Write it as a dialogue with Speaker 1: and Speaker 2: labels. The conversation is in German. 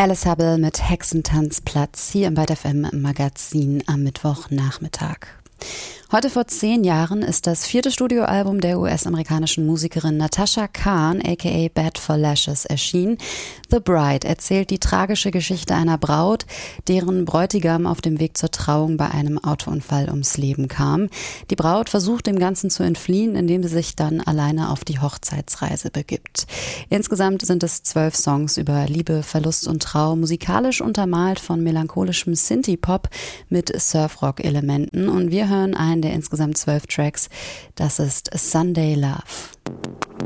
Speaker 1: Alice Hubble mit Hexentanzplatz hier im Byte FM Magazin am Mittwochnachmittag. Heute vor 10 Jahren ist das 4. Studioalbum der US-amerikanischen Musikerin Natasha Khan, aka Bad for Lashes, erschienen. The Bride erzählt die tragische Geschichte einer Braut, deren Bräutigam auf dem Weg zur Trauung bei einem Autounfall ums Leben kam. Die Braut versucht dem Ganzen zu entfliehen, indem sie sich dann alleine auf die Hochzeitsreise begibt. Insgesamt sind es 12 Songs über Liebe, Verlust und Trauer, musikalisch untermalt von melancholischem Synthie-Pop mit Surfrock-Elementen. Und wir hören einen der insgesamt 12 Tracks. Das ist Sunday Love.